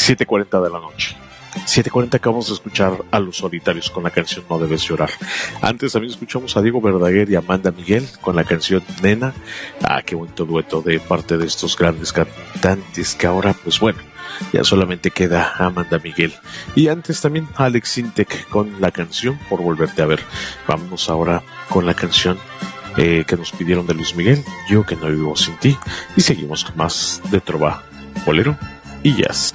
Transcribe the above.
7:40 de la noche. 7:40 acabamos de escuchar a Los Solitarios con la canción No Debes Llorar. Antes también escuchamos a Diego Verdaguer y Amanda Miguel con la canción Nena. Qué bonito dueto de parte de estos grandes cantantes que ahora, pues bueno, ya solamente queda Amanda Miguel. Y antes también Alex Sintek con la canción Por Volverte a Ver. Vámonos ahora con la canción que nos pidieron de Luis Miguel, Yo que no vivo sin ti. Y seguimos con más de trova, bolero y jazz.